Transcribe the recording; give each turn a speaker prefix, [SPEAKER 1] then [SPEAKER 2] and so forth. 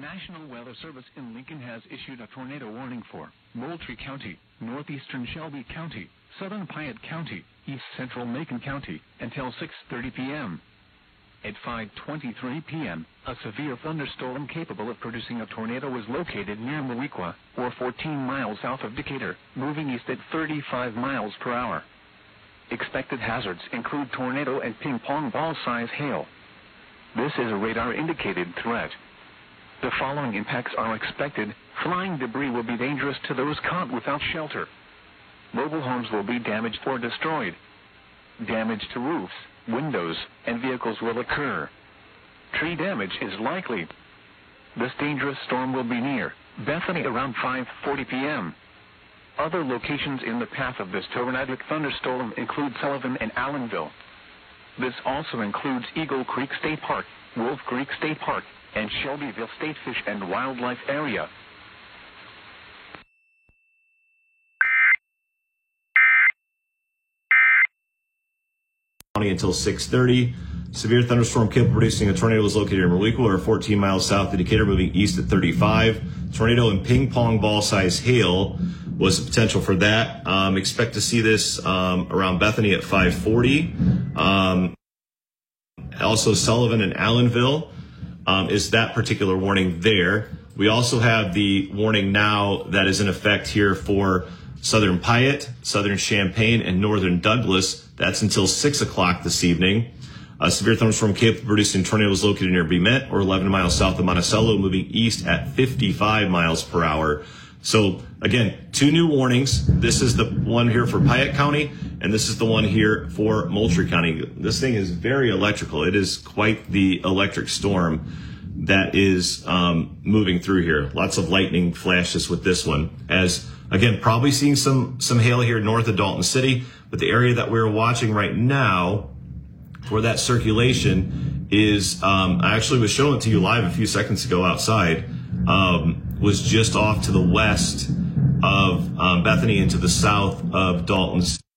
[SPEAKER 1] National Weather Service in Lincoln has issued a tornado warning for Moultrie County, northeastern Shelby County, southern Piatt County, east central Macon County, until 6:30 p.m. At 5:23 p.m., a severe thunderstorm capable of producing a tornado was located near Moweaqua, or 14 miles south of Decatur, moving east at 35 miles per hour. Expected hazards include tornado and ping-pong ball-size hail. This is a radar-indicated threat. The following impacts are expected. Flying debris will be dangerous to those caught without shelter. Mobile homes will be damaged or destroyed. Damage to roofs, windows, and vehicles will occur. Tree damage is likely. This dangerous storm will be near Bethany around 5:40 p.m. Other locations in the path of this tornadic thunderstorm include Sullivan and Allenville. This also includes Eagle Creek State Park, Wolf Creek State Park, and Shelbyville State Fish and Wildlife Area.
[SPEAKER 2] Until 6:30. Severe thunderstorm capable of producing a tornado was located in Moweaqua, or 14 miles south of Decatur, moving east at 35. Tornado and ping pong ball size hail was the potential for that. Expect to see this around Bethany at 5:40. Also Sullivan and Allenville is that particular warning there. We also have the warning now that is in effect here for southern Piatt, southern Champaign, and northern Douglas. That's until 6 o'clock this evening. A severe thunderstorm capable of producing tornadoes located near Bement, or 11 miles south of Monticello, moving east at 55 miles per hour. So again, two new warnings. This is the one here for Piatt County, and this is the one here for Moultrie County. This thing is very electrical. It is quite the electric storm that is moving through here. Lots of lightning flashes with this one. As again, probably seeing some hail here north of Dalton City, but the area that we're watching right now for that circulation is, I actually was showing it to you live a few seconds ago outside, was just off to the west of Bethany and to the south of Dalton City.